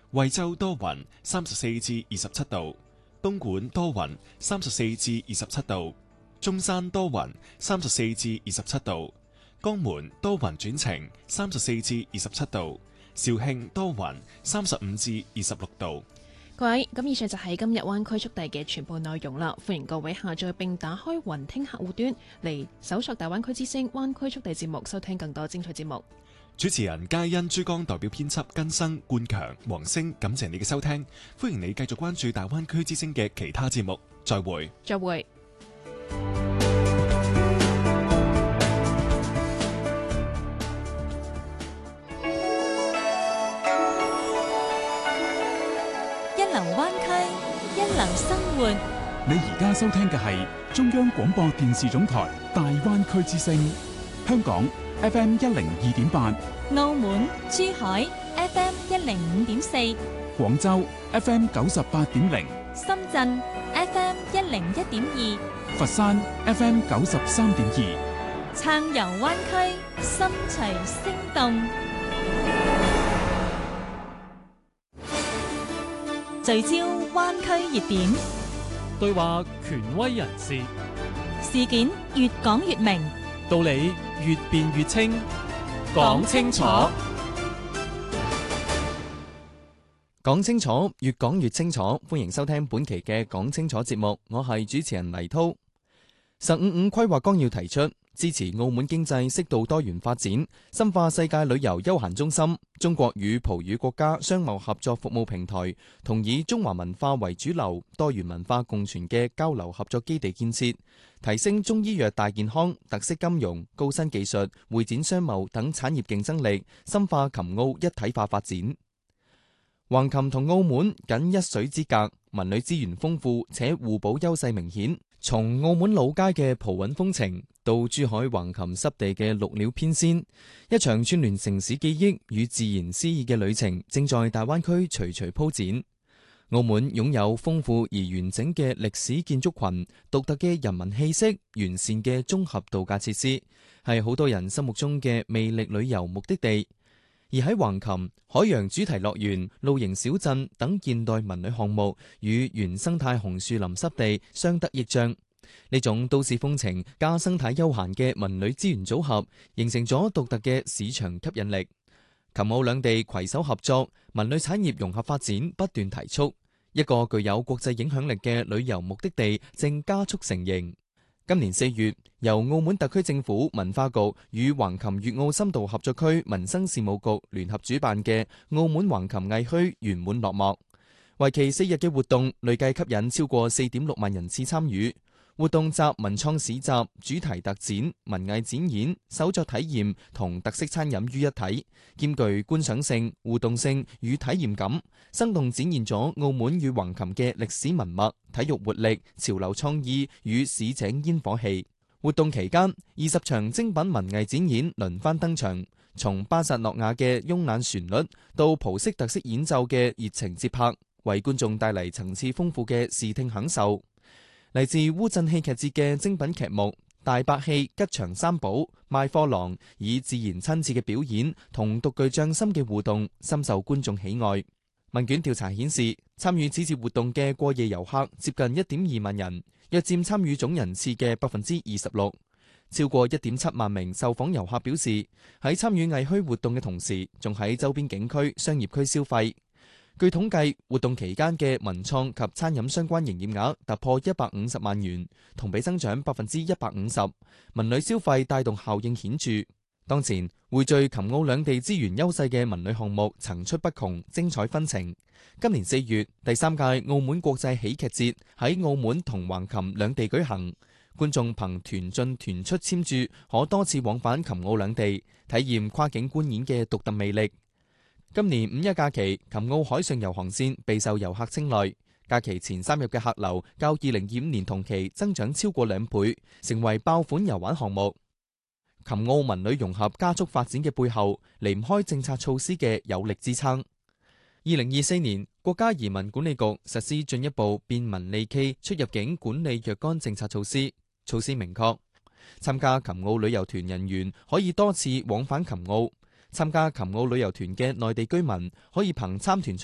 惠州多雲34至27度，東莞多雲34至27度，中山多雲34至27度，江門多雲轉晴34至27度，肇慶多雲35至26度。 各位，咁以上就係今日灣區速遞嘅全部內容啦。歡迎各位下載並打開雲聽客戶端嚟搜索大灣區之聲灣區速遞節目，收聽更多精彩節目。 主持人皆因珠江代表編輯根生、冠強、黃星，感謝你嘅收聽。歡迎你繼續關注大灣區之聲嘅其他節目。再會。 再會。 灣區一流生活， 你而家收聽嘅係中央廣播電視總台大灣區之聲，香港 FM 102.8， 澳門珠海 FM 105.4， 廣州 FM 98.0， 深圳 FM 101.2， 佛山 FM 93.2， 暢遊灣區，心隨聲動。聚焦灣區熱點， 對話權威人士， 事件越講越明， 道理越辯越清，講清楚， 講清楚，越講越清楚。歡迎收聽本期嘅講清楚節目，我係主持人黎濤。15+5規劃綱要提出，支持澳門經濟適度多元發展，深化世界旅遊休閒中心。中國與葡語國家商貿合作服務平台同以中華文化為主流、多元文化共存嘅交流合作基地建設，提升中醫藥大健康、特色金融、高新技術、會展商貿等產業競爭力，深化琴澳一體化發展。橫琴同澳門僅一水之隔，文旅資源豐富且互補優勢明顯。從澳門老街嘅葡韻風情到珠海橫琴濕地嘅綠鳥翩跹，一場串聯城市記憶與自然詩意嘅旅程正在大灣區徐徐鋪展。澳門擁有豐富而完整嘅歷史建築群、獨特嘅人文氣息、完善嘅綜合度假設施，係好多人心目中嘅魅力旅遊目的地。而喺橫琴，海洋主題樂園、露營小鎮等現代文旅項目與原生態紅樹林濕地相得益彰。呢種都市風情加生態悠閒嘅文旅資源組合，形成咗獨特嘅市場吸引力。琴澳兩地攜手合作，文旅產業融合發展不斷提速，一個具有國際影響力嘅旅遊目的地正加速成形。今年4月，由澳門特區政府文化局與橫琴粵澳深度合作區民生事務局聯合主辦嘅澳門橫琴藝墟圓滿落幕。為期4日嘅活動，累計吸引超過4.6萬人次參與。活動集文創市集、主題特展、文藝展演、手作體驗同特色餐飲於一體，兼具觀賞性、互動性與體驗感，生動展現咗澳門與橫琴嘅歷史文脈、體育活力、潮流創意與市井煙火氣。活動期間，20場精品文藝展演輪番登場，從巴薩諾亞嘅慵懶旋律到葡式特色演奏嘅熱情節拍，為觀眾帶嚟層次豐富嘅視聽享受。嚟自烏鎮戲劇節嘅精品劇目《大伯戲吉祥三寶》、賣貨郎以自然親切嘅表演同獨具匠心嘅互動，深受觀眾喜愛。問卷調查顯示，參與此次活動嘅過夜遊客接近1.2萬人，約佔參與總人次嘅26%。超過1.7萬名受訪遊客表示，喺參與藝墟活動嘅同時，仲喺周邊景區、商業區消費。據統計，活動期間嘅文創及餐飲相關營業額突破150萬元，同比增長150%。文旅消費帶動效應顯著。當前匯聚琴澳兩地資源優勢嘅文旅項目層出不窮，精彩紛呈。今年4月，第3屆澳門國際喜劇節喺澳門同橫琴兩地舉行，觀眾憑團進團出簽注，可多次往返琴澳兩地，體驗跨境觀演嘅獨特魅力。今年5一假期，琴澳海上遊航線備受遊客青睞。假期前3日嘅客流較2025年同期增長超過2倍，成為爆款遊玩項目。琴澳文旅融合加速發展嘅背後，離唔開政策措施嘅有力支撐。2024年，國家移民管理局實施進一步便民利企出入境管理若干政策措施。措施明確，參加琴澳旅遊團人員可以多次往返琴澳。參加琴澳旅遊團嘅內地居民可以憑參團